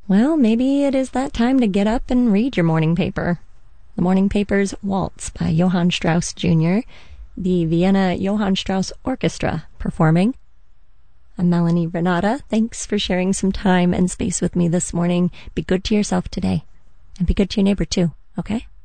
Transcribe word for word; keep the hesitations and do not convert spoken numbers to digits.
Well, maybe it is that time to get up and read your morning paper. The morning paper's Waltz by Johann Strauss Junior, the Vienna Johann Strauss Orchestra performing. I'm Melanie Renata. Thanks for sharing some time and space with me this morning. Be good to yourself today, and be good to your neighbor too, okay?